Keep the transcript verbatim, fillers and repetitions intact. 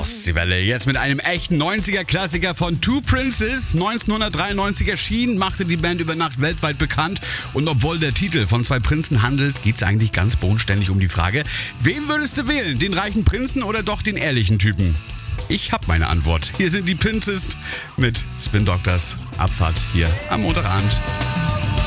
Ostseewelle. Jetzt mit einem echten neunziger-Klassiker von Two Princes. neunzehnhundertdreiundneunzig erschienen, machte die Band über Nacht weltweit bekannt. Und obwohl der Titel von zwei Prinzen handelt, geht es eigentlich ganz bodenständig um die Frage, wen würdest du wählen? Den reichen Prinzen oder doch den ehrlichen Typen? Ich habe meine Antwort. Hier sind die Princes mit Spin Doctors. Abfahrt hier am Montagabend.